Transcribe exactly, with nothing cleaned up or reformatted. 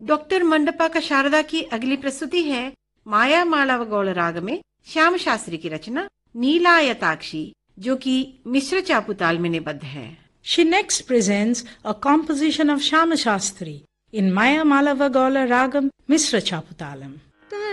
Doctor mandapa का शारदा की अगली प्रस्तुति है माया मालवगौल राग में श्याम शास्त्री की रचना नीलायताक्षी, जो कि मिश्र चापुताल में निबद्ध है। She next presents a composition of Shama Shastri in Maya Malava Gaula Ragam Misra Chaputalam.